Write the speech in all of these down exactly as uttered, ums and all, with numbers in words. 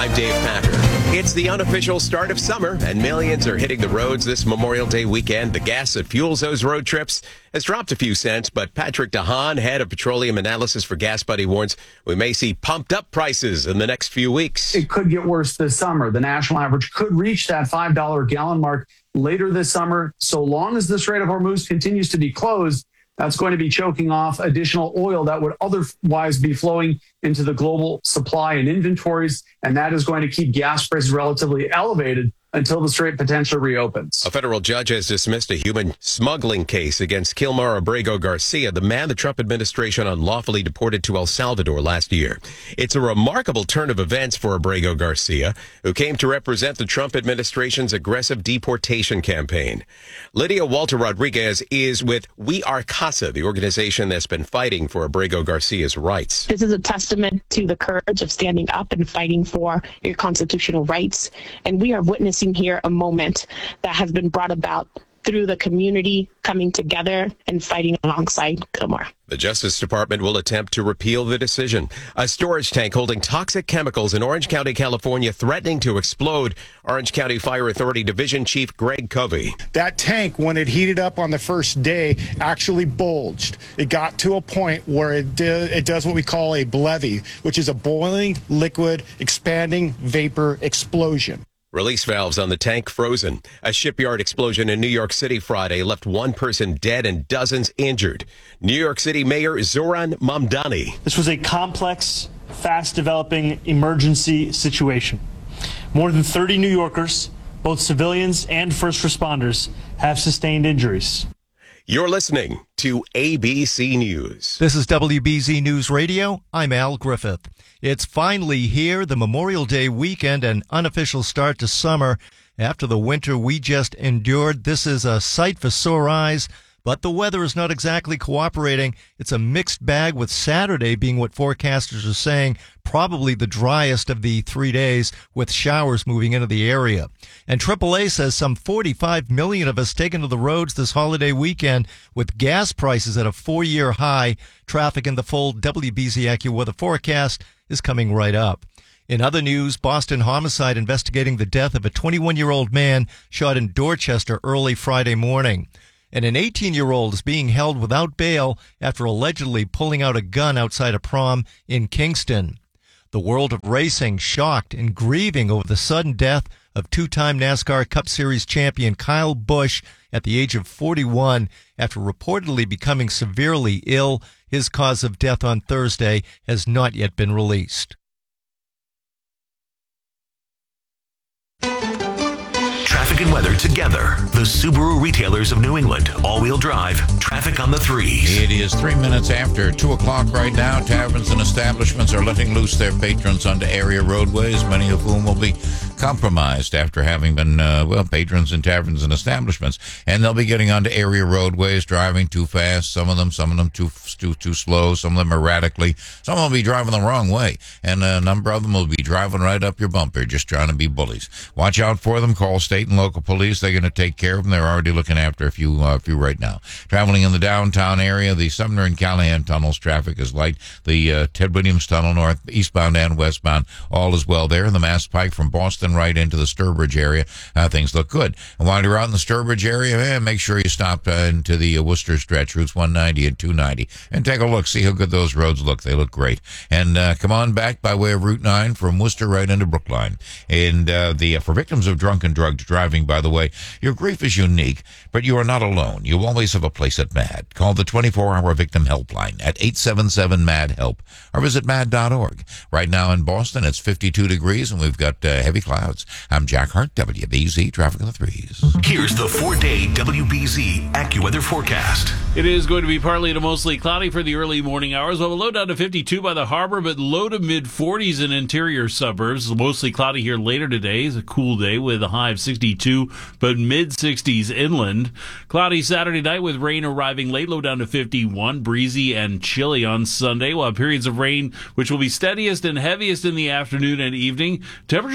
I'm Dave Packer. It's the unofficial start of summer, and millions are hitting the roads this Memorial Day weekend. The gas that fuels those road trips has dropped a few cents, but Patrick DeHaan, head of petroleum analysis for Gas Buddy, warns we may see pumped up prices in the next few weeks. It could get worse this summer. The national average could reach that five dollars a gallon mark later this summer. So long as the Strait of Hormuz continues to be closed, that's going to be choking off additional oil that would otherwise be flowing into the global supply and inventories. And that is going to keep gas prices relatively elevated until the strait potentially reopens. A federal judge has dismissed a human smuggling case against Kilmar Abrego Garcia, the man the Trump administration unlawfully deported to El Salvador last year. It's a remarkable turn of events for Abrego Garcia, who came to represent the Trump administration's aggressive deportation campaign. Lydia Walter Rodriguez is with We Are CASA, the organization that's been fighting for Abrego Garcia's rights. This is a testament to the courage of standing up and fighting for your constitutional rights. And we are witnessing here a moment that has been brought about through the community coming together and fighting alongside Kilmar. The Justice Department will attempt to repeal the decision. A storage tank holding toxic chemicals in Orange County, California, threatening to explode. Orange County Fire Authority Division Chief Greg Covey. That tank, when it heated up on the first day, actually bulged. It got to a point where it, did, it does what we call a BLEVE, which is a boiling, liquid, expanding vapor explosion. Release valves on the tank frozen. A shipyard explosion in New York City Friday left one person dead and dozens injured. New York City Mayor Zoran Mamdani. This was a complex, fast-developing emergency situation. More than thirty New Yorkers, both civilians and first responders, have sustained injuries. You're listening to A B C News. This is W B Z News Radio. I'm Al Griffith. It's finally here, the Memorial Day weekend, an unofficial start to summer. After the winter we just endured, this is a sight for sore eyes, but the weather is not exactly cooperating. It's a mixed bag, with Saturday being what forecasters are saying probably the driest of the three days, with showers moving into the area. And triple A says some forty-five million of us taken to the roads this holiday weekend, with gas prices at a four-year high. Traffic in the full W B Z AccuWeather forecast is coming right up. In other news, Boston homicide investigating the death of a twenty-one-year-old man shot in Dorchester early Friday morning. And an eighteen-year-old is being held without bail after allegedly pulling out a gun outside a prom in Kingston. The world of racing shocked and grieving over the sudden death of two-time NASCAR Cup Series champion Kyle Busch at the age of forty-one after reportedly becoming severely ill. His cause of death on Thursday has not yet been released. Traffic and weather together. The Subaru retailers of New England. All-wheel drive. Traffic on the threes. It is three minutes after two o'clock right now. Taverns and establishments are letting loose their patrons onto area roadways, many of whom will be compromised after having been, uh, well, patrons in taverns and establishments. And they'll be getting onto area roadways, driving too fast. Some of them, some of them too, too, too slow. Some of them erratically. Some of them will be driving the wrong way. And a number of them will be driving right up your bumper, just trying to be bullies. Watch out for them. Call state and local police. They're going to take care of them. They're already looking after a few, uh, few right now. Traveling in the downtown area, the Sumner and Callahan tunnels, traffic is light. The uh, Ted Williams Tunnel, north, eastbound and westbound, all is well there. And the Mass Pike from Boston right into the Sturbridge area, uh, things look good. And while you're out in the Sturbridge area, eh, make sure you stop uh, into the uh, Worcester stretch, routes one ninety and two ninety, and take a look, see how good those roads look. They look great. And uh, come on back by way of Route nine from Worcester right into Brookline. And uh, the uh, for victims of drunk and drugged driving, by the way, your grief is unique, but you are not alone. You always have a place at MAD. Call the twenty-four hour victim helpline at eight seven seven MAD HELP or visit mad dot org. Right now in Boston, it's fifty-two degrees and we've got uh, heavy clouds. I'm Jack Hart, W B Z Traffic on the Threes. Here's the four-day W B Z AccuWeather forecast. It is going to be partly to mostly cloudy for the early morning hours. We'll have a low down to fifty-two by the harbor, but low to mid forties in interior suburbs. Mostly cloudy here later today. It's a cool day with a high of sixty-two, but mid sixties inland. Cloudy Saturday night with rain arriving late, low down to fifty-one. Breezy and chilly on Sunday. We'll have periods of rain, which will be steadiest and heaviest in the afternoon and evening. Temperatures are going to hold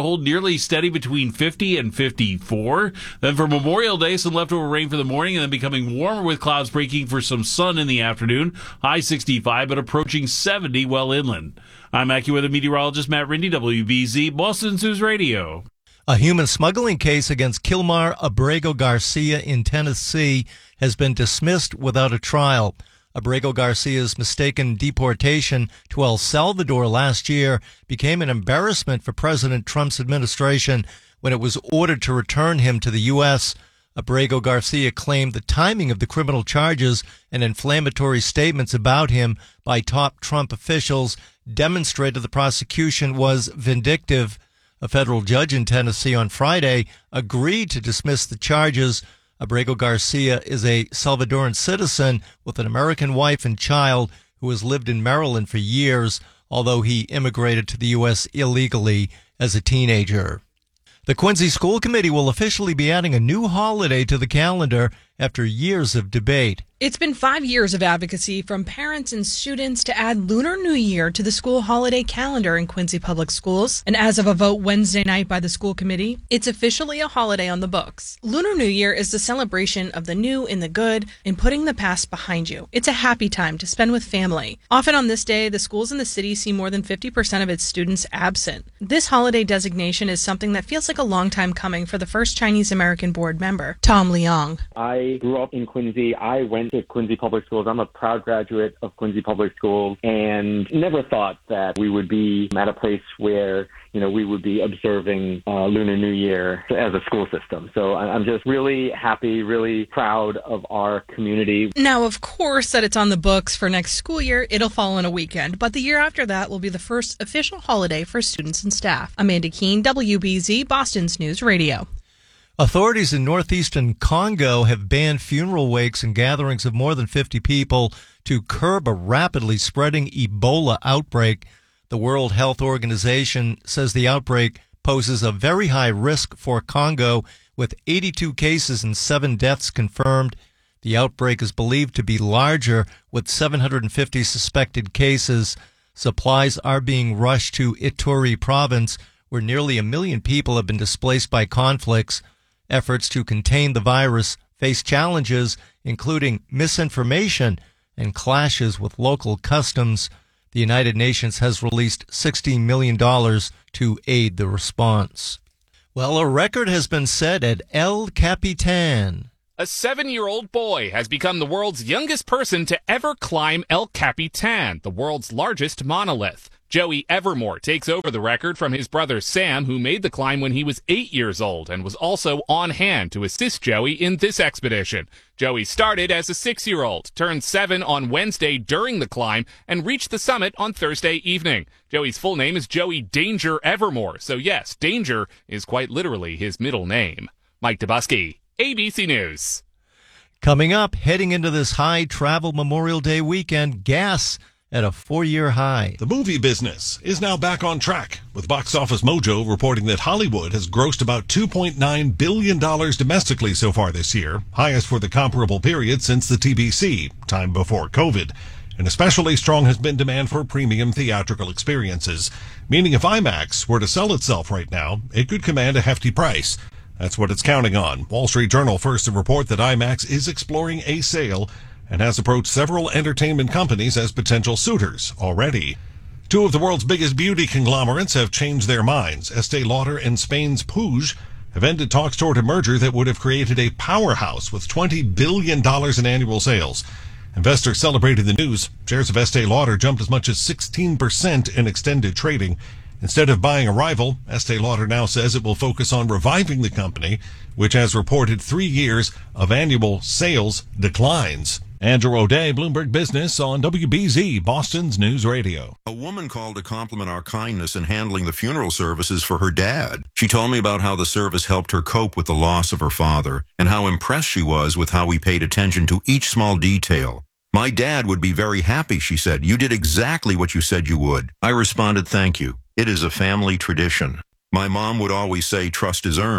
hold nearly steady between fifty and fifty-four. Then for Memorial Day, some leftover rain for the morning and then becoming warmer with clouds breaking for some sun in the afternoon. High sixty-five, but approaching seventy well inland. I'm AccuWeather meteorologist Matt Rindy, W B Z, Boston News Radio. A human smuggling case against Kilmar Abrego Garcia in Tennessee has been dismissed without a trial. Abrego Garcia's mistaken deportation to El Salvador last year became an embarrassment for President Trump's administration when it was ordered to return him to the U S. Abrego Garcia claimed the timing of the criminal charges and inflammatory statements about him by top Trump officials demonstrated the prosecution was vindictive. A federal judge in Tennessee on Friday agreed to dismiss the charges. Abrego Garcia is a Salvadoran citizen with an American wife and child who has lived in Maryland for years, although he immigrated to the U S illegally as a teenager. The Quincy School Committee will officially be adding a new holiday to the calendar after years of debate. It's been five years of advocacy from parents and students to add Lunar New Year to the school holiday calendar in Quincy Public Schools. And as of a vote Wednesday night by the school committee, it's officially a holiday on the books. Lunar New Year is the celebration of the new in the good and putting the past behind you. It's a happy time to spend with family. Often on this day, the schools in the city see more than fifty percent of its students absent. This holiday designation is something that feels like a long time coming for the first Chinese American board member, Tom Leong. I grew up in Quincy. I went to Quincy Public Schools. I'm a proud graduate of Quincy Public Schools and never thought that we would be at a place where, you know, we would be observing uh, Lunar New Year as a school system. So I'm just really happy, really proud of our community. Now, of course, that it's on the books for next school year, it'll fall on a weekend, but the year after that will be the first official holiday for students and staff. Amanda Keene, W B Z, Boston's News Radio. Authorities in northeastern Congo have banned funeral wakes and gatherings of more than fifty people to curb a rapidly spreading Ebola outbreak. The World Health Organization says the outbreak poses a very high risk for Congo, with eighty-two cases and seven deaths confirmed. The outbreak is believed to be larger, with seven hundred fifty suspected cases. Supplies are being rushed to Ituri province, where nearly a million people have been displaced by conflicts. Efforts to contain the virus face challenges, including misinformation and clashes with local customs. The United Nations has released sixteen million dollars to aid the response. Well, a record has been set at El Capitan. A seven-year-old boy has become the world's youngest person to ever climb El Capitan, the world's largest monolith. Joey Evermore takes over the record from his brother Sam, who made the climb when he was eight years old and was also on hand to assist Joey in this expedition. Joey started as a six-year-old, turned seven on Wednesday during the climb, and reached the summit on Thursday evening. Joey's full name is Joey Danger Evermore, so yes, Danger is quite literally his middle name. Mike Dubusky, A B C News. Coming up, heading into this high travel Memorial Day weekend, gas at a four-year high. The movie business is now back on track, with Box Office Mojo reporting that Hollywood has grossed about two point nine billion dollars domestically so far this year, highest for the comparable period since the T B C, time before COVID. And especially strong has been demand for premium theatrical experiences, meaning if IMAX were to sell itself right now, it could command a hefty price. That's what it's counting on. Wall Street Journal first to report that IMAX is exploring a sale and has approached several entertainment companies as potential suitors already. Two of the world's biggest beauty conglomerates have changed their minds. Estee Lauder and Spain's Puig have ended talks toward a merger that would have created a powerhouse with twenty billion dollars in annual sales. Investors celebrated the news. Shares of Estee Lauder jumped as much as sixteen percent in extended trading. Instead of buying a rival, Estee Lauder now says it will focus on reviving the company, which has reported three years of annual sales declines. Andrew O'Day, Bloomberg Business on W B Z, Boston's News Radio. A woman called to compliment our kindness in handling the funeral services for her dad. She told me about how the service helped her cope with the loss of her father and how impressed she was with how we paid attention to each small detail. My dad would be very happy, she said. You did exactly what you said you would. I responded, thank you. It is a family tradition. My mom would always say trust is earned.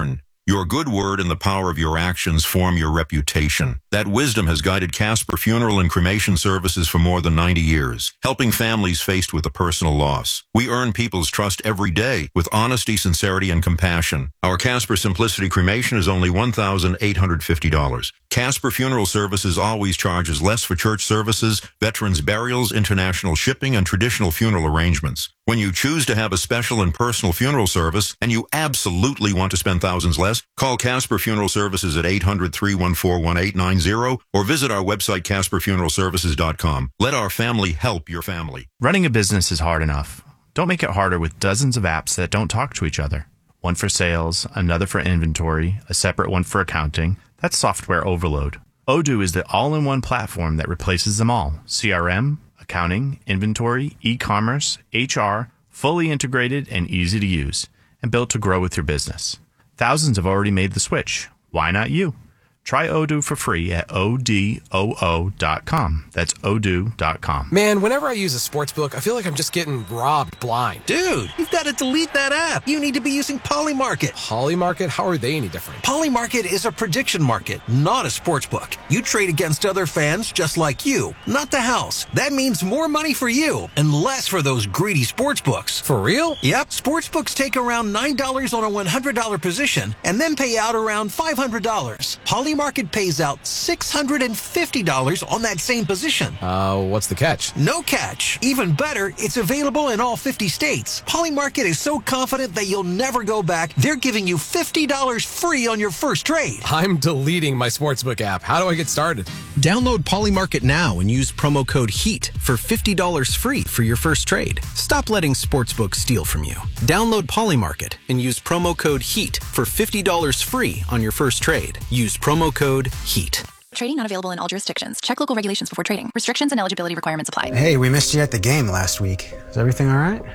Your good word and the power of your actions form your reputation. That wisdom has guided Casper Funeral and Cremation Services for more than ninety years, helping families faced with a personal loss. We earn people's trust every day with honesty, sincerity, and compassion. Our Casper Simplicity Cremation is only one thousand eight hundred fifty dollars. Casper Funeral Services always charges less for church services, veterans burials, international shipping, and traditional funeral arrangements. When you choose to have a special and personal funeral service, and you absolutely want to spend thousands less, call Casper Funeral Services at eight hundred, three one four, one eight nine zero or visit our website, casper funeral services dot com. Let our family help your family. Running a business is hard enough. Don't make it harder with dozens of apps that don't talk to each other. One for sales, another for inventory, a separate one for accounting. That's software overload. Odoo is the all-in-one platform that replaces them all. C R M, accounting, inventory, e-commerce, H R, fully integrated and easy to use, and built to grow with your business. Thousands have already made the switch. Why not you? Try Odoo for free at O D O O dot com. That's odoo dot com. Man, whenever I use a sports book, I feel like I'm just getting robbed blind. Dude, you've got to delete that app. You need to be using Polymarket. Polymarket? How are they any different? Polymarket is a prediction market, not a sports book. You trade against other fans just like you, not the house. That means more money for you and less for those greedy sports books. For real? Yep. Sports books take around nine dollars on a one hundred dollars position and then pay out around five hundred dollars. Polymarket Market pays out six hundred fifty dollars on that same position. Uh, what's the catch? No catch. Even better, it's available in all fifty states. Polymarket is so confident that you'll never go back, they're giving you fifty dollars free on your first trade. I'm deleting my sportsbook app. How do I get started? Download Polymarket now and use promo code HEAT for fifty dollars free for your first trade. Stop letting sportsbooks steal from you. Download Polymarket and use promo code HEAT for fifty dollars free on your first trade. Use promo code HEAT. Trading not available in all jurisdictions. Check local regulations before trading. Restrictions and eligibility requirements apply. Hey, we missed you at the game last week. Is everything all right?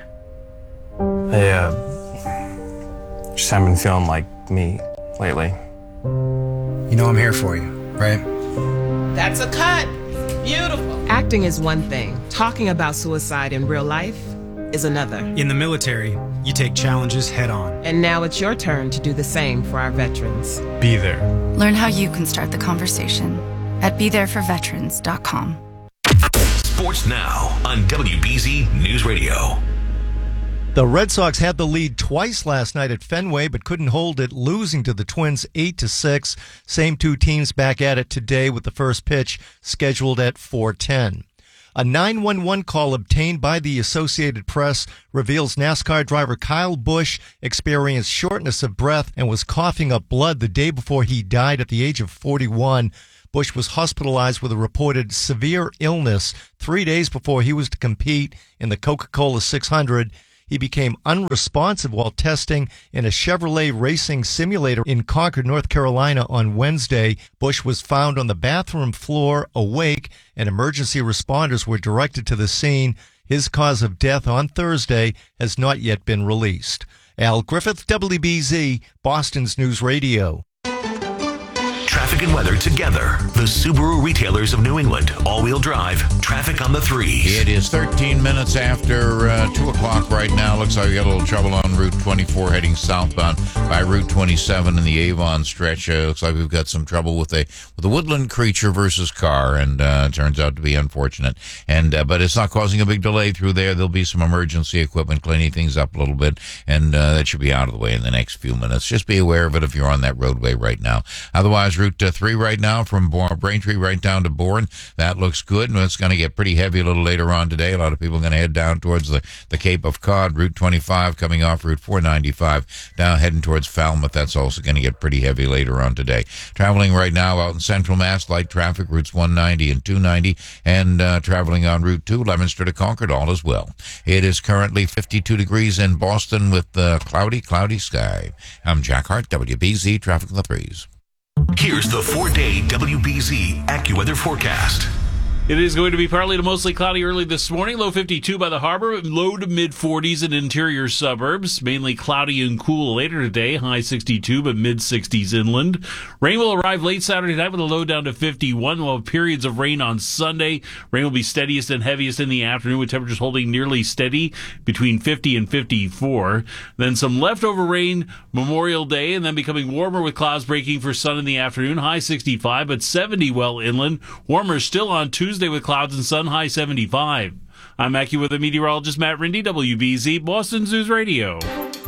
I, uh, just haven't been feeling like me lately. You know I'm here for you, right? That's a cut. Beautiful. Acting is one thing. Talking about suicide in real life is another. In the military, you take challenges head on. And now it's your turn to do the same for our veterans. Be there. Learn how you can start the conversation at be there for veterans dot com. Sports Now on W B Z News Radio. The Red Sox had the lead twice last night at Fenway, but couldn't hold it, losing to the Twins eight to six. Same two teams back at it today with the first pitch scheduled at four ten. A nine one one call obtained by the Associated Press reveals NASCAR driver Kyle Busch experienced shortness of breath and was coughing up blood the day before he died at the age of forty-one. Busch was hospitalized with a reported severe illness three days before he was to compete in the Coca-Cola six hundred. He became unresponsive while testing in a Chevrolet racing simulator in Concord, North Carolina on Wednesday. Busch was found on the bathroom floor awake, and emergency responders were directed to the scene. His cause of death on Thursday has not yet been released. Al Griffith, W B Z, Boston's News Radio. Traffic and weather together. The Subaru retailers of New England. All-wheel drive. Traffic on the threes. It is thirteen minutes after uh, two o'clock right now. Looks like we got a little trouble on Route twenty-four heading southbound by Route twenty-seven in the Avon stretch. Uh, looks like we've got some trouble with a with a woodland creature versus car, and uh, it turns out to be unfortunate. And uh, but it's not causing a big delay through there. There'll be some emergency equipment cleaning things up a little bit, and uh, that should be out of the way in the next few minutes. Just be aware of it if you're on that roadway right now. Otherwise, Route uh, three right now from Braintree right down to Bourne. That looks good, and it's going to get pretty heavy a little later on today. A lot of people are going to head down towards the, the Cape of Cod. Route twenty-five coming off Route four ninety-five, down heading towards Falmouth. That's also going to get pretty heavy later on today. Traveling right now out in Central Mass, light traffic, routes one ninety and two ninety, and uh, traveling on Route two, Leominster to Concord, all as well. It is currently fifty-two degrees in Boston with uh, cloudy, cloudy sky. I'm Jack Hart, W B Z Traffic on the Threes. Here's the four-day W B Z AccuWeather forecast. It is going to be partly to mostly cloudy early this morning. Low fifty-two by the harbor, low to mid forties in interior suburbs. Mainly cloudy and cool later today. High sixty-two, but mid sixties inland. Rain will arrive late Saturday night with a low down to fifty-one. We'll have periods of rain on Sunday. Rain will be steadiest and heaviest in the afternoon, with temperatures holding nearly steady between fifty and fifty-four. Then some leftover rain Memorial Day, and then becoming warmer with clouds breaking for sun in the afternoon. High sixty-five, but seventy well inland. Warmer still on Tuesday with clouds and sun, high seventy-five. I'm AccuWeather meteorologist Matt Rindy, W B Z, Boston News Radio.